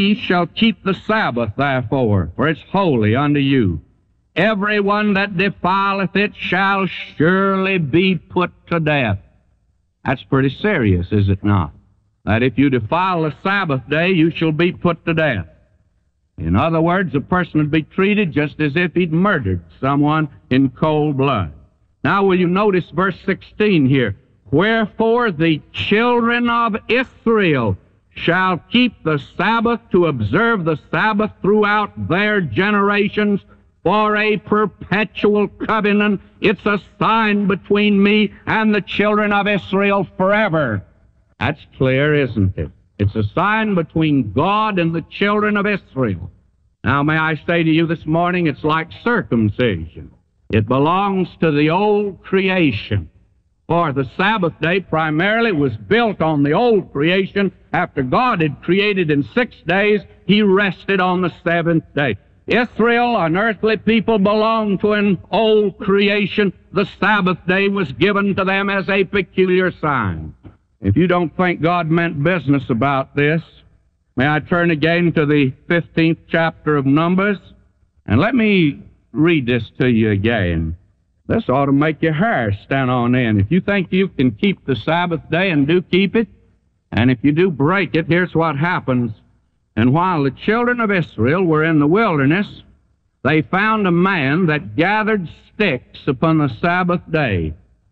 Ye shall keep the Sabbath, therefore, for it's holy unto you. Every one that defileth it shall surely be put to death. That's pretty serious, is it not? That if you defile the Sabbath day, you shall be put to death. In other words, a person would be treated just as if he'd murdered someone in cold blood. Now, will you notice verse 16 here? Wherefore the children of Israel shall keep the Sabbath to observe the Sabbath throughout their generations for a perpetual covenant. It's a sign between me and the children of Israel forever. That's clear, isn't it? It's a sign between God and the children of Israel. Now, may I say to you this morning, it's like circumcision. It belongs to the old creation. For the Sabbath day primarily was built on the old creation. After God had created in 6 days, He rested on the seventh day. Israel, an earthly people, belonged to an old creation. The Sabbath day was given to them as a peculiar sign. If you don't think God meant business about this, may I turn again to the 15th chapter of Numbers? And let me read this to you again. This ought to make your hair stand on end. If you think you can keep the Sabbath day and do keep it, and if you do break it, here's what happens. And while the children of Israel were in the wilderness, they found a man that gathered sticks upon the Sabbath day.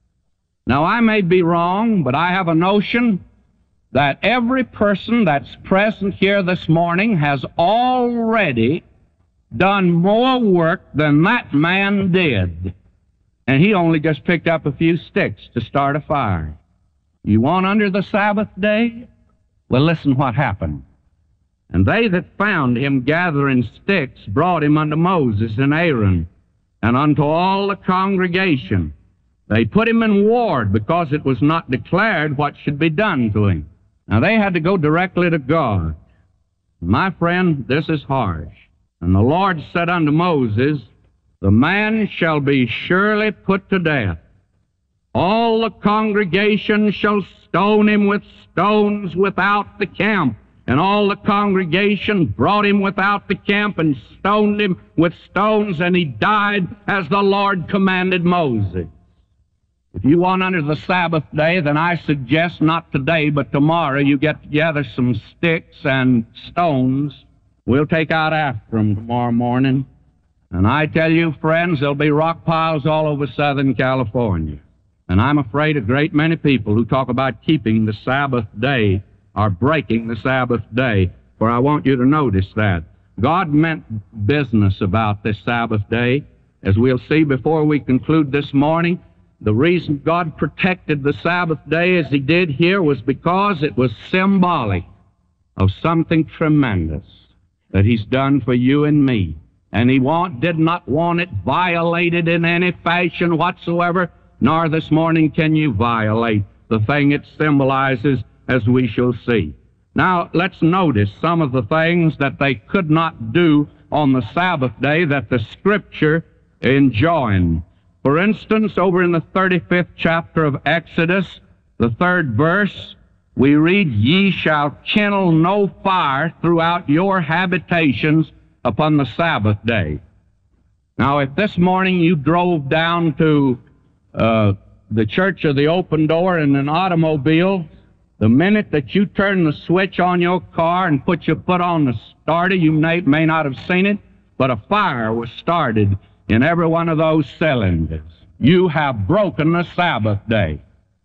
Now, I may be wrong, but I have a notion that every person that's present here this morning has already done more work than that man did. And he only just picked up a few sticks to start a fire. You want under the Sabbath day? Well, listen what happened. And they that found him gathering sticks brought him unto Moses and Aaron, and unto all the congregation. They put him in ward because it was not declared what should be done to him. Now, they had to go directly to God. My friend, this is harsh. And the Lord said unto Moses, the man shall be surely put to death. All the congregation shall stone him with stones without the camp. And all the congregation brought him without the camp and stoned him with stones, and he died as the Lord commanded Moses. If you want under the Sabbath day, then I suggest not today, but tomorrow you get together some sticks and stones. We'll take out after them tomorrow morning. And I tell you, friends, there'll be rock piles all over Southern California. And I'm afraid a great many people who talk about keeping the Sabbath day are breaking the Sabbath day. For I want you to notice that God meant business about this Sabbath day. As we'll see before we conclude this morning, the reason God protected the Sabbath day as He did here was because it was symbolic of something tremendous that He's done for you and me. And He did not want it violated in any fashion whatsoever, nor this morning can you violate the thing it symbolizes, as we shall see. Now, let's notice some of the things that they could not do on the Sabbath day that the Scripture enjoined. For instance, over in the 35th chapter of Exodus, the 3rd verse, we read, Ye shall kindle no fire throughout your habitations upon the Sabbath day. Now, if this morning you drove down to the Church of the Open Door in an automobile, the minute that you turn the switch on your car and put your foot on the starter, you may not have seen it, but a fire was started in every one of those cylinders. You have broken the Sabbath day.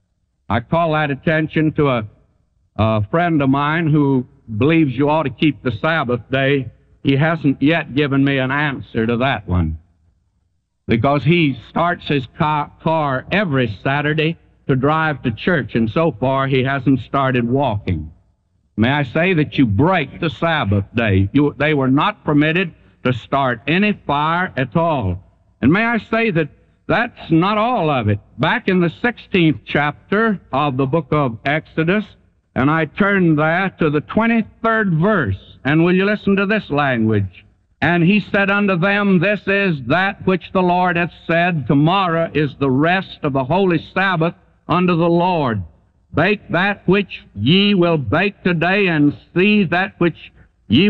I call that attention to a friend of mine who believes you ought to keep the Sabbath day. He hasn't yet given me an answer to that one, because he starts his car every Saturday to drive to church, and so far he hasn't started walking. May I say that you break the Sabbath day. They were not permitted to start any fire at all. And may I say that that's not all of it. Back in the 16th chapter of the book of Exodus, and I turn there to the 23rd verse, and will you listen to this language? And he said unto them, This is that which the Lord hath said, Tomorrow is the rest of the holy Sabbath unto the Lord. Bake that which ye will bake today, and see that which